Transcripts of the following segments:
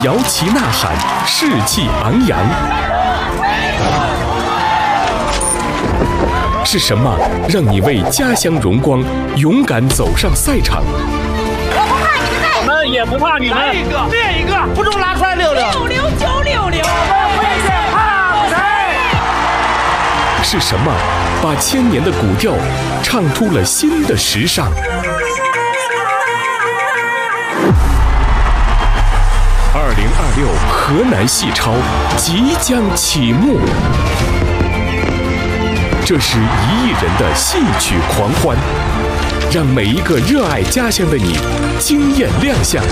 摇旗呐喊，士气昂扬。是什么让你为家乡荣光勇敢走上赛场？ 我们也不怕你们。 来一个，练一个，不中拿出来溜溜。 66966。 我们会先怕谁？ 是什么把千年的古调唱出了新的时尚？2026河南戏超即将启幕，这是1亿人的戏曲狂欢，让每一个热爱家乡的你惊艳亮相。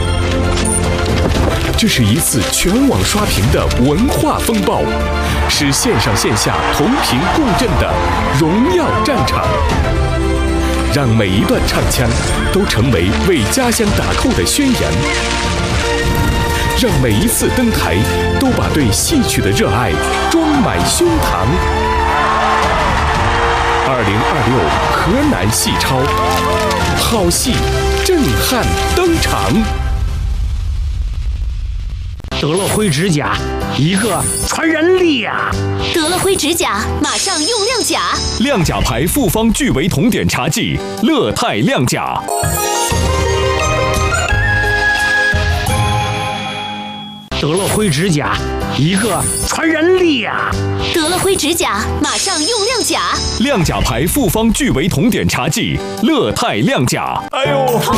这是一次全网刷屏的文化风暴，是线上线下同频共振的荣耀战场，让每一段唱腔都成为为家乡打 call 的宣言，让每一次登台都把对戏曲的热爱装满胸膛。2026河南戏超，好戏震撼登场。 得了灰指甲，一个传人力呀！ 得了灰指甲，马上用亮甲。 亮甲牌复方聚维酮碘茶剂，乐泰亮甲。 得了灰指甲，一个传人力呀！ 得了灰指甲，马上用亮甲。 亮甲牌复方聚维酮碘茶剂，乐泰亮甲。哎呦！